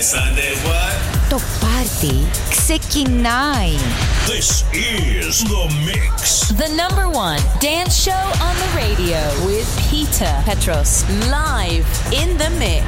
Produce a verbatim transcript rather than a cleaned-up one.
Sunday what? Το πάρτι ξεκινάει. This is The Mix. The number one dance show on the radio with Peter Petros live in the mix.